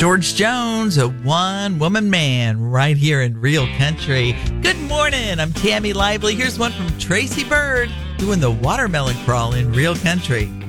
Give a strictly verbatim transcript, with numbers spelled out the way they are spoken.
George Jones, a one-woman man right here in Real Country. Good morning. I'm Tammy Lively. Here's one from Tracy Bird doing the watermelon crawl in Real Country.